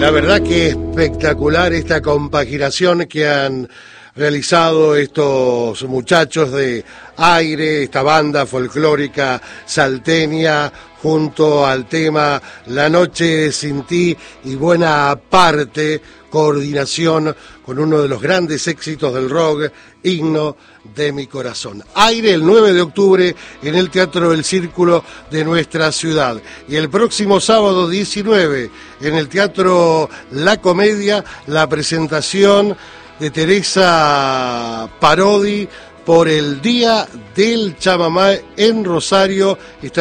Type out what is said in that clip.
La verdad que espectacular esta compaginación que han realizado estos muchachos de Aire, esta banda folclórica salteña, junto al tema La Noche Sin Ti y buena parte, coordinación con uno de los grandes éxitos del rock, Himno de mi corazón. Aire el 9 de octubre en el Teatro del Círculo de nuestra ciudad. Y el próximo sábado 19 en el Teatro La Comedia, la presentación de Teresa Parodi por el Día del Chamamé en Rosario.